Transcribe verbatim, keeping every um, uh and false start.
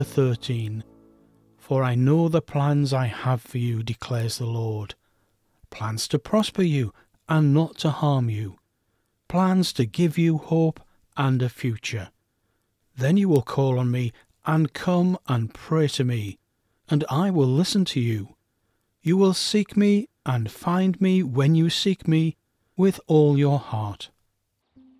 thirteen. For I know the plans I have for you, declares the Lord. Plans to prosper you and not to harm you. Plans to give you hope and a future. Then you will call on me and come and pray to me, and I will listen to you. You will seek me and find me when you seek me with all your heart.